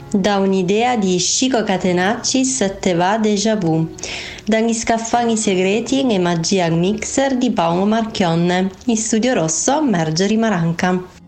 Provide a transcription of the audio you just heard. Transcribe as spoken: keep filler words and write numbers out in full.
da un'idea di Chico Catenacci te va déjà vu, dagli scaffali segreti e magia al mixer di Paolo Marchionne, in studio rosso Marjorie Maranca.